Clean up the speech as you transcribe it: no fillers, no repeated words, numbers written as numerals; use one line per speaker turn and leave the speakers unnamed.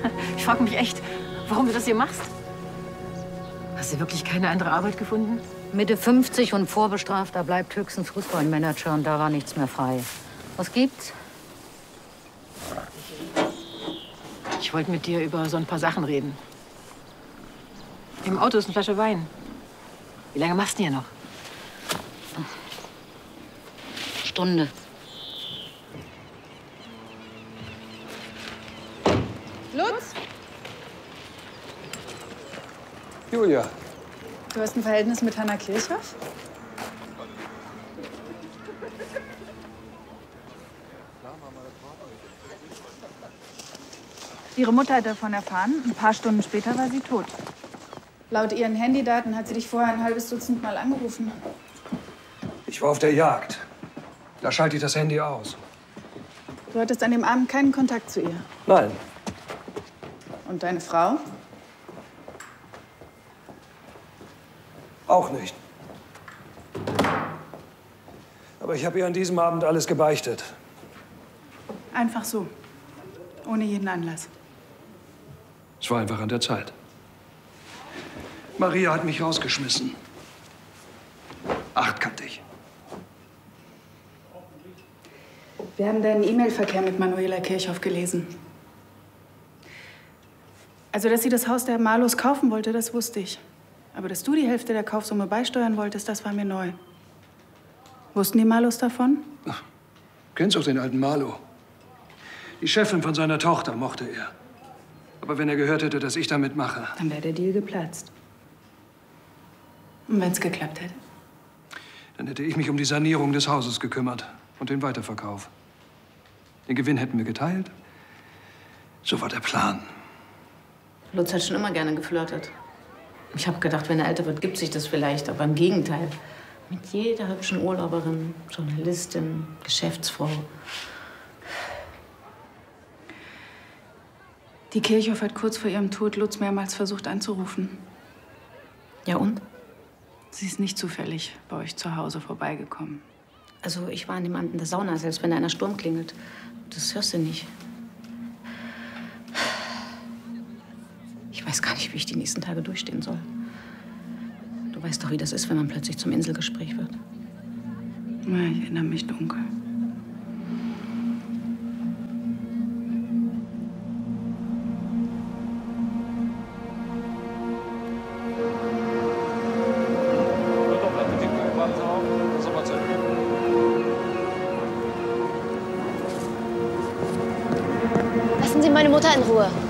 Ich frage mich echt, warum du das hier machst. Hast du wirklich keine andere Arbeit gefunden?
Mitte 50 und vorbestraft, da bleibt höchstens Fußballmanager und da war nichts mehr frei. Was gibt's?
Ich wollte mit dir über so ein paar Sachen reden. Im Auto ist eine Flasche Wein. Wie lange machst du hier noch?
Stunde.
Lutz?
Julia.
Du hast ein Verhältnis mit Hanna Kirchhoff? Ihre Mutter hat davon erfahren. Ein paar Stunden später war sie tot. Laut ihren Handydaten hat sie dich vorher ein halbes Dutzend Mal angerufen.
Ich war auf der Jagd. Da schalte ich das Handy aus.
Du hattest an dem Abend keinen Kontakt zu ihr.
Nein.
Und deine Frau?
Auch nicht. Aber ich habe ihr an diesem Abend alles gebeichtet.
Einfach so. Ohne jeden Anlass.
Es war einfach an der Zeit. Maria hat mich rausgeschmissen. Achtkantig.
Wir haben deinen E-Mail-Verkehr mit Manuela Kirchhoff gelesen. Also, dass sie das Haus der Marlos kaufen wollte, das wusste ich. Aber dass du die Hälfte der Kaufsumme beisteuern wolltest, das war mir neu. Wussten die Marlos davon?
Ach, du kennst doch den alten Marlo. Die Chefin von seiner Tochter mochte er. Aber wenn er gehört hätte, dass ich damit mache...
Dann wäre der Deal geplatzt. Und wenn es geklappt hätte?
Dann hätte ich mich um die Sanierung des Hauses gekümmert und den Weiterverkauf. Den Gewinn hätten wir geteilt. So war der Plan.
Lutz hat schon immer gerne geflirtet. Ich habe gedacht, wenn er älter wird, gibt sich das vielleicht. Aber im Gegenteil. Mit jeder hübschen Urlauberin, Journalistin, Geschäftsfrau.
Die Kirchhoff hat kurz vor ihrem Tod Lutz mehrmals versucht anzurufen.
Ja und?
Sie ist nicht zufällig bei euch zu Hause vorbeigekommen.
Also ich war an dem Abend in der Sauna, selbst wenn da einer Sturm klingelt. Das hörst du nicht. Ich weiß gar nicht, wie ich die nächsten Tage durchstehen soll. Du weißt doch, wie das ist, wenn man plötzlich zum Inselgespräch wird.
Ja, ich erinnere mich dunkel.
Lassen Sie meine Mutter in Ruhe.